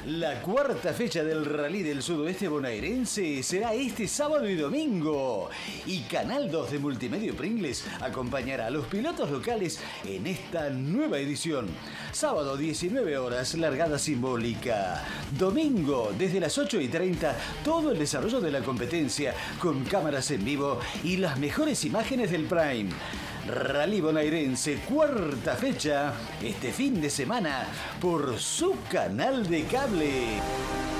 La cuarta fecha del Rally del Sudoeste Bonaerense será este sábado y domingo. Y Canal 2 de Multimedio Pringles acompañará a los pilotos locales en esta nueva edición. Sábado 19 horas, largada simbólica. Domingo, desde las 8:30, todo el desarrollo de la competencia con cámaras en vivo y las mejores imágenes del Prime. Rally Bonaerense, cuarta fecha, este fin de semana, por su canal de cable.